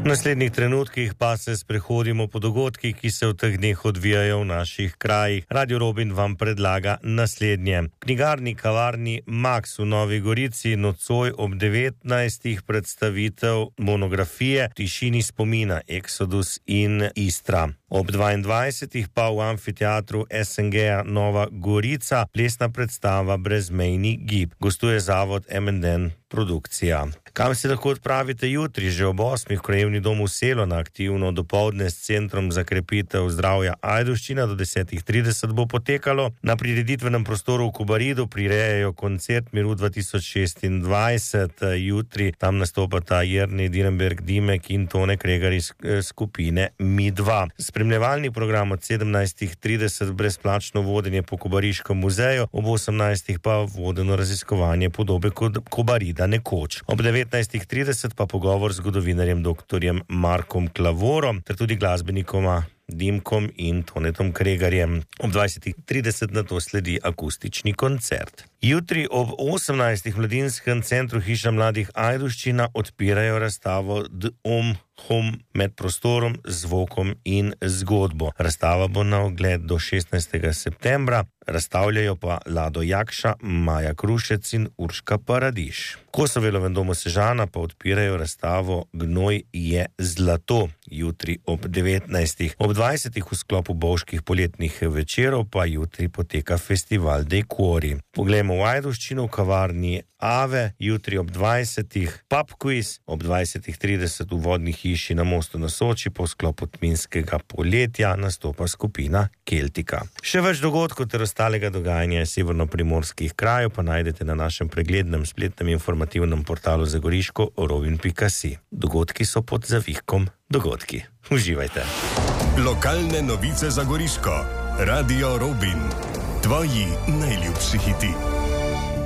V naslednjih trenutkih pa se sprehodimo po dogodkih, ki se v teh dneh odvijajo v naših krajih. Radio Robin vam predlaga naslednje. Knjigarni kavarni Max v Novi Gorici nocoj ob 19. predstavitev monografije Tišini spomina Exodus in Istra. Ob 22. pa v amfiteatru SNG Nova Gorica plesna predstava Brezmejni gib. Gostuje zavod M&N Produkcija. Kam se lahko odpravite jutri, že ob 8. v Krajevni dom v Selo na aktivno dopoldne s Centrom za krepitev zdravja Ajdovščina do 10:30 bo potekalo. Na prireditvenem prostoru v Kobaridu prirejajo koncert Miru 2026. Jutri tam nastopata Jernej Direnberg Dimek in Tone Kregar iz skupine Mi2. Spremljevalni program od 17:30 brezplačno vodenje po Kobariškem muzeju, ob 18. pa vodeno raziskovanje podobe Kobarida nekoč. Ob 19:30 pa pogovor z zgodovinarjem dr. Markom Klavorom ter tudi glasbenikoma Dimkom in Tonetom Kregarjem. Ob 20:30 na to sledi akustični koncert. Jutri ob 18. v Mladinskem centru Hiša mladih Ajdovščina odpirajo razstavo Om Hom med prostorom, zvokom in zgodbo. Razstava bo na ogled do 16. septembra, razstavljajo pa Lado Jakša, Maja Krušec in Urška Paradiš. V Kosovelovem domu Sežana pa odpirajo razstavo Gnoj je zlato, jutri ob 19. Ob 20. v sklopu Bovških poletnih večerov pa jutri poteka festival Dekori. Poglejmo v Ajdovščino v kavarni Ave, jutri ob 20. pub quiz, ob 20:30 v vodni hiši na Mostu na Soči po sklopu tminskega poletja nastopa skupina Keltika. Še več dogodkov ter ostalega dogajanja severnoprimorskih krajev pa najdete na našem preglednem spletnem informativnem portalu zagoriško robin.si. Dogodki so pod zavihkom dogodki. Uživajte. Lokalne novice za Goriško. Radio Robin. Tvoji najljubši hiti.